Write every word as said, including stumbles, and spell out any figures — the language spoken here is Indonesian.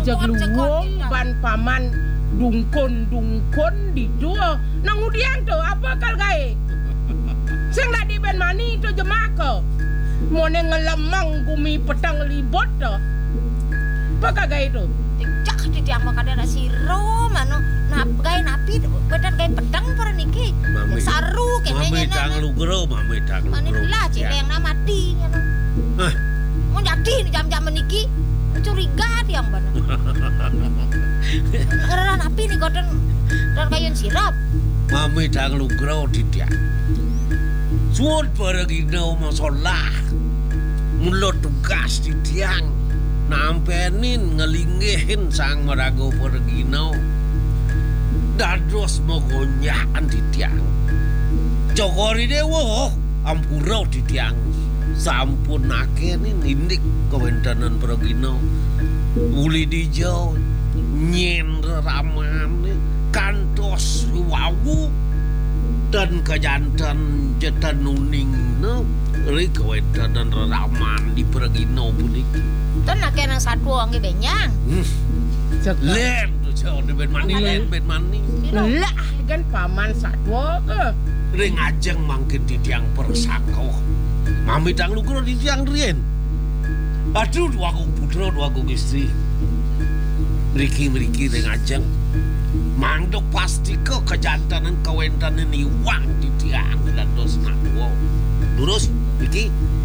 jagluwong ban paman dungkon-dungkon di dua nang udiang to apa kal gae sing ladi ben mani to jemaka mone ngelemang gumi petang libot to apa gae to cak di tiang makada ada siro mano nap gae napi bedan gae pedang para niki saru kene mami tang lugro mami tang lugro mani lah cileng na mati ngono hah mau jadi jam-jam meniki curiga tiang bana karena napi ni godon dan kayun sirap mami tang lugro di tiang suwon paragino masalah mulo tugas di tiang nampenin ngelingihin sang marago pergino dados mogonyaan di tiang cokori dewo ampura di tiang sampun akenin indik kewentanan pergino uli dijau nyen ramane kantos wawu dan kejantan jetan nuning no ri kewentanan raman di pergino puniki tenang kena satu orang benyang. Len tu jauh di ben mani len ben mani. Lah kan paman satu ke. Ring ajeng mangkin di tiang persako. Mami tang lugro di tiang rien. Aduh dua kong putra dua kong istri. Meriki meriki ring ajeng. Mangdok pasti ke kejantanan kawentanan iwang di tiang dan dos nak dua. Durus Meriki.